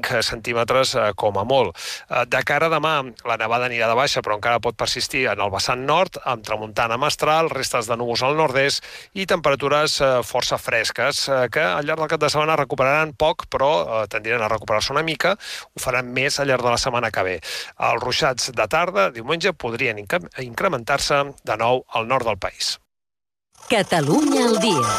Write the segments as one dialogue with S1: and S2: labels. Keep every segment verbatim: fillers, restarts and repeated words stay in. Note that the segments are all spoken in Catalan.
S1: cinc centímetres com a molt. De cara a demà, la nevada anirà de baixa, però encara pot persistir en el vessant nord, amb tramuntana mestral, restes de núvols al nord-est i temperatures força fresques, que al llarg del cap de setmana recuperaran poc, però tendiran a recuperar-se una mica. Ho faran més al llarg de la setmana que ve. Els ruixats de tarda, diumenge, podrien incrementar-se de nou al nord del país.
S2: Catalunya al dia.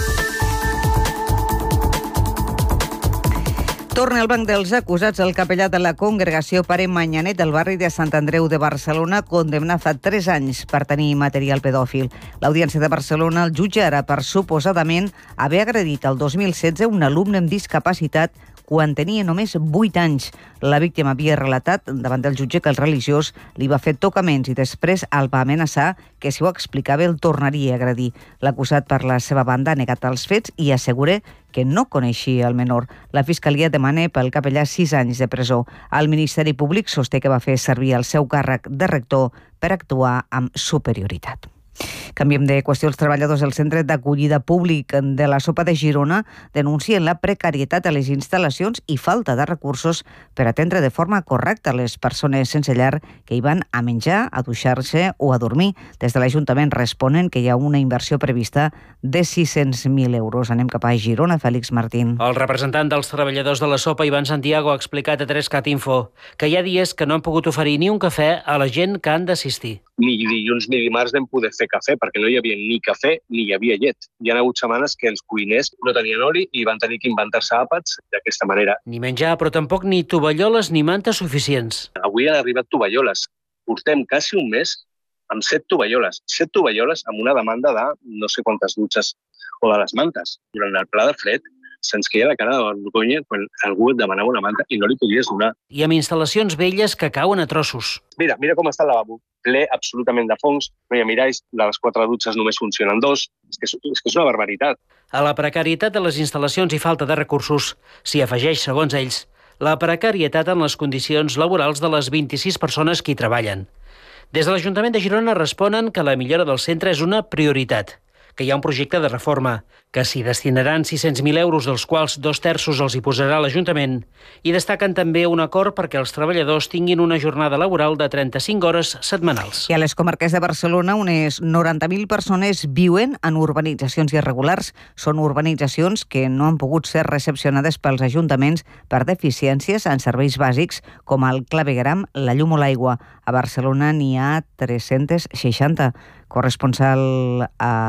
S3: Torna al banc dels acusats el capellà de la congregació Pare Manyanet del barri de Sant Andreu de Barcelona, condemnat a tres anys per tenir material pedòfil. L'Audiència de Barcelona el jutjarà per suposadament haver agredit el dos mil setze un alumne amb discapacitat quan tenia només vuit anys. La víctima havia relatat davant del jutge que el religiós li va fer tocaments i després el va amenaçar que si ho explicava el tornaria a agredir. L'acusat, per la seva banda, ha negat els fets i assegura que no coneixia el menor. La Fiscalia demana pel capellà sis anys de presó. El Ministeri Públic sosté que va fer servir el seu càrrec de rector per actuar amb superioritat. Canviem de qüestió. Els treballadors del Centre d'Acollida Públic de la Sopa de Girona denuncien la precarietat a les instal·lacions i falta de recursos per atendre de forma correcta les persones sense llar que hi van a menjar, a duixar-se o a dormir. Des de l'Ajuntament responen que hi ha una inversió prevista de sis-cents mil euros. Anem cap a Girona, Fèlix Martín.
S4: El representant dels treballadors de la Sopa, Ivan Santiago, ha explicat a tres cat info que hi ha dies que no han pogut oferir ni un cafè a la gent que han d'assistir.
S5: Ni dilluns ni dimarts vam poder fer cafè perquè no hi havia ni cafè ni hi havia llet. Hi ha hagut setmanes que els cuiners no tenien oli i van tenir que inventar-se àpats d'aquesta manera.
S4: Ni menjar, però tampoc ni tovalloles ni mantes suficients.
S5: Avui han arribat tovalloles. Portem quasi un mes amb set tovalloles. Set tovalloles amb una demanda de no sé quantes dutxes o de les mantes. Durant el pla de fred se'ns queia la cara de vergonya quan algú et demanava una manta i no li podies donar.
S4: I amb instal·lacions velles que cauen a trossos.
S5: Mira, mira com està el lavabo. Ple absolutament de fongs, no hi ha miralls, de les quatre dutxes només funcionen dos. És que és, és que és una barbaritat.
S4: A la precarietat de les instal·lacions i falta de recursos s'hi afegeix, segons ells, la precarietat en les condicions laborals de les vint-i-sis persones que hi treballen. Des de l'Ajuntament de Girona responen que la millora del centre és una prioritat, que hi ha un projecte de reforma, que s'hi destinaran sis-cents mil euros, dels quals dos terços els hi posarà l'Ajuntament, i destaquen també un acord perquè els treballadors tinguin una jornada laboral de trenta-cinc hores setmanals.
S3: I a les comarques de Barcelona, unes noranta mil persones viuen en urbanitzacions irregulars. Són urbanitzacions que no han pogut ser recepcionades pels ajuntaments per deficiències en serveis bàsics com el clavegueram, la llum o l'aigua. A Barcelona n'hi ha tres-cents seixanta. Corresponsal a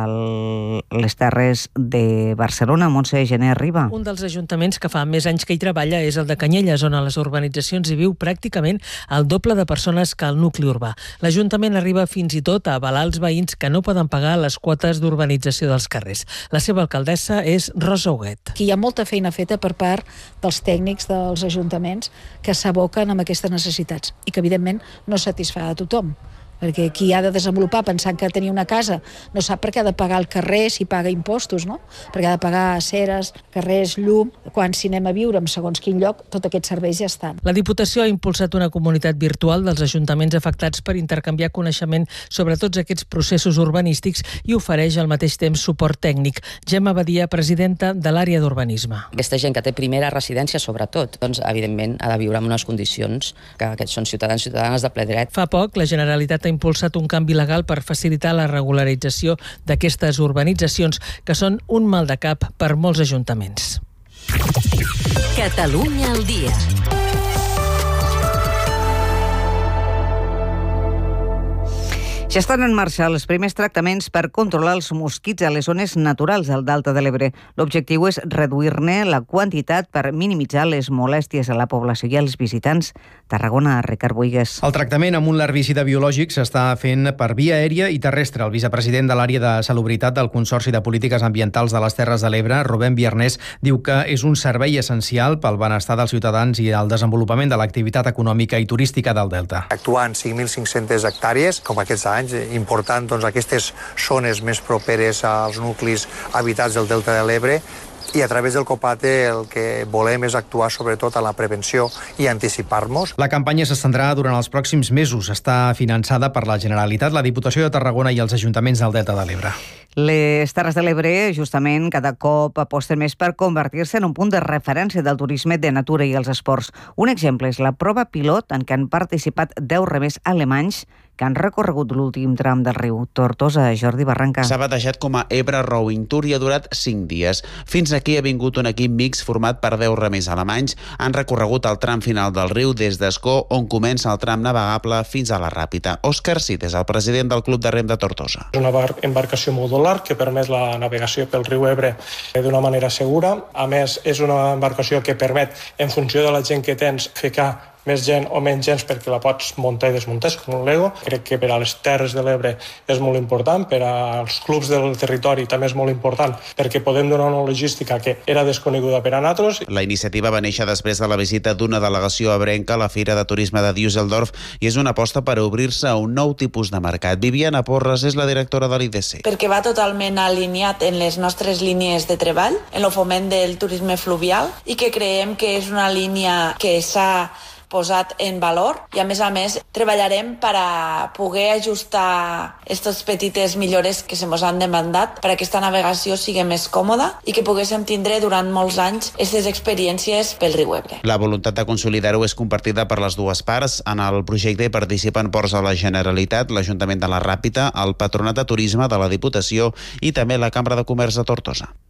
S3: les Terres de Barcelona, Montse Gené Riba.
S6: Un dels ajuntaments que fa més anys que hi treballa és el de Canyelles, on a les urbanitzacions hi viu pràcticament el doble de persones que al nucli urbà. L'Ajuntament arriba fins i tot a avalar els veïns que no poden pagar les quotes d'urbanització dels carrers. La seva alcaldessa és Rosa Huguet.
S7: Hi ha molta feina feta per part dels tècnics dels ajuntaments que s'aboquen amb aquestes necessitats i que, evidentment, no satisfà a tothom. Perquè qui ha de desenvolupar pensant que tenia una casa no sap per què ha de pagar el carrer si paga impostos, no? Perquè ha de pagar aceres, carrers, llum. Quan si anem a viure en segons quin lloc, tots aquests serveis ja estan.
S6: La Diputació ha impulsat una comunitat virtual dels ajuntaments afectats per intercanviar coneixement sobre tots aquests processos urbanístics i ofereix al mateix temps suport tècnic. Gemma Badia, presidenta de l'àrea d'urbanisme.
S8: Aquesta gent que té primera residència, sobretot, doncs, evidentment, ha de viure en unes condicions que aquests són ciutadans i ciutadanes de ple dret.
S6: Fa poc, la Generalitat ha impulsat un canvi legal per facilitar la regularització d'aquestes urbanitzacions, que són un mal de cap per molts ajuntaments.
S2: Catalunya al dia.
S3: Ja estan en marxa els primers tractaments per controlar els mosquits a les zones naturals del Delta de l'Ebre. L'objectiu és reduir-ne la quantitat per minimitzar les molèsties a la població i als visitants. Tarragona, Ricard Boigues.
S9: El tractament amb un larvicida biològic s'està fent per via aèria i terrestre. El vicepresident de l'àrea de salubritat del Consorci de Polítiques Ambientals de les Terres de l'Ebre, Rubén Biernés, diu que és un servei essencial pel benestar dels ciutadans i el desenvolupament de l'activitat econòmica i turística del Delta.
S10: Actuar en cinc mil cinc-centes hectàrees, com aquests anys, important doncs, aquestes zones més properes als nuclis habitats del Delta de l'Ebre, i a través del COPATE el que volem és actuar sobretot a la prevenció i anticipar-nos.
S9: La campanya s'estendrà durant els pròxims mesos. Està finançada per la Generalitat, la Diputació de Tarragona i els ajuntaments del Delta de l'Ebre.
S3: Les Terres de l'Ebre, justament, cada cop aposten més per convertir-se en un punt de referència del turisme de natura i els esports. Un exemple és la prova pilot en què han participat deu remers alemanys que han recorregut l'últim tram del riu. Tortosa, Jordi Barranca.
S11: S'ha batejat com a Ebre Rowing Tour i ha durat cinc dies. Fins aquí ha vingut un equip mix format per deu remers alemanys. Han recorregut el tram final del riu des d'Escó, on comença el tram navegable, fins a la Ràpita. Òscar Cid és el president del Club de Rem de Tortosa.
S12: És una embarcació modular que permet la navegació pel riu Ebre d'una manera segura. A més, és una embarcació que permet, en funció de la gent que tens, ficar més gent o menys gent perquè la pots muntar i desmuntar, com un Lego. Crec que per a les Terres de l'Ebre és molt important, per als clubs del territori també és molt important, perquè podem donar una logística que era desconeguda per a nosaltres.
S11: La iniciativa va néixer després de la visita d'una delegació ebrenca a la Fira de Turisme de Düsseldorf i és una aposta per obrir-se a un nou tipus de mercat. Viviana Porres és la directora de l'I D C.
S13: Perquè va totalment alineat en les nostres línies de treball, en el foment del turisme fluvial, i que creiem que és una línia que s'ha posat en valor i, a més a més, treballarem per a poder ajustar aquestes petites millores que se mos han demandat per a aquesta navegació sigui més còmoda i que poguéssim tindre durant molts anys aquestes experiències pel riu Ebre.
S11: La voluntat de consolidar-ho és compartida per les dues parts. En el projecte hi participen Ports de la Generalitat, l'Ajuntament de la Ràpita, el Patronat de Turisme de la Diputació i també la Cambra de Comerç de Tortosa.